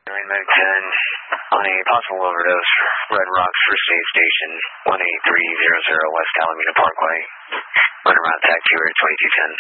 Med 10 on a possible overdose, Red Rocks First Aid Station, 18300 West Alameda Parkway. Run around tag 2 2210.